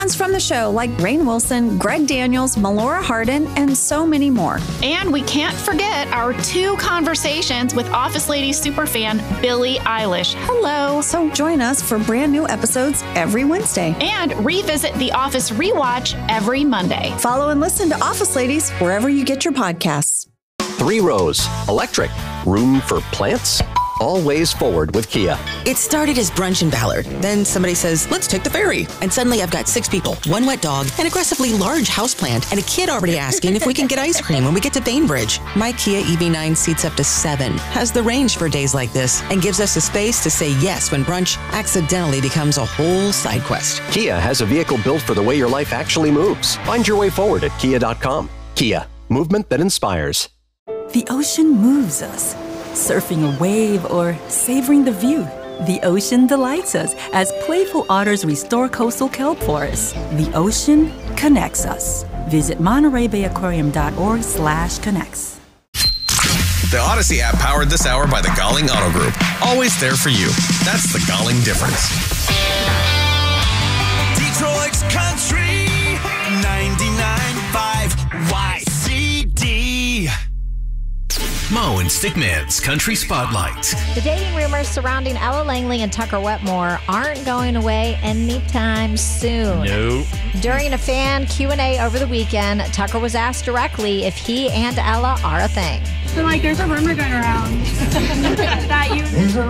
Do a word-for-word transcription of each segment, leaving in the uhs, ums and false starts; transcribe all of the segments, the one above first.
From the show, like Rainn Wilson, Greg Daniels, Melora Hardin, and so many more. And we can't forget our two conversations with Office Ladies superfan Billie Eilish. Hello. So join us for brand new episodes every Wednesday. And revisit The Office Rewatch every Monday. Follow and listen to Office Ladies wherever you get your podcasts. Three rows, electric, room for plants. All ways forward with Kia. It started as brunch in Ballard. Then somebody says, let's take the ferry. And suddenly I've got six people, one wet dog, an aggressively large houseplant, and a kid already asking if we can get ice cream when we get to Bainbridge. My Kia E V nine seats up to seven, has the range for days like this, and gives us the space to say yes when brunch accidentally becomes a whole side quest. Kia has a vehicle built for the way your life actually moves. Find your way forward at kia dot com. Kia, movement that inspires. The ocean moves us. Surfing a wave or savoring the view. The ocean delights us as playful otters restore coastal kelp forests. The ocean connects us. Visit Monterey Bay Aquarium dot org slash connects. The Odyssey app powered this hour by the Galling Auto Group. Always there for you. That's the Galling difference. Detroit's Country ninety-nine point five Y C D. Mo and Stickman's Country Spotlight. The dating rumors surrounding Ella Langley and Tucker Wetmore aren't going away anytime soon. No. During a fan Q and A over the weekend, Tucker was asked directly if he and Ella are a thing. So, like, there's a rumor going around that you,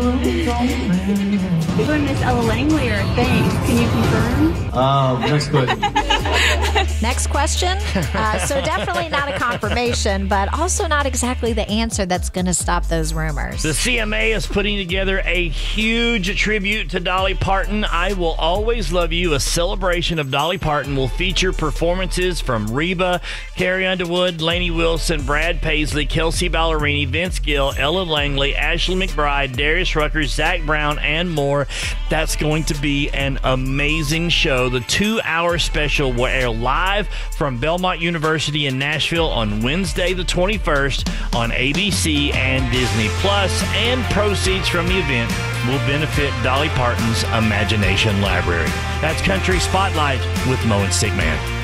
you and Miss Ella Langley are a thing. Can you confirm? Um, next question. Next question. Uh, so definitely not a confirmation, but also not exactly the answer that's going to stop those rumors. The C M A is putting together a huge tribute to Dolly Parton. I Will Always Love You, a celebration of Dolly Parton, will feature performances from Reba, Carrie Underwood, Lainey Wilson, Brad Paisley, Kelsey Ballerini, Vince Gill, Ella Langley, Ashley McBryde, Darius Rucker, Zach Brown, and more. That's going to be an amazing show. The two-hour special will air live from Belmont University in Nashville on Wednesday the twenty-first on A B C and Disney Plus, and proceeds from the event will benefit Dolly Parton's Imagination Library. That's Country Spotlight with Mo and Stickman.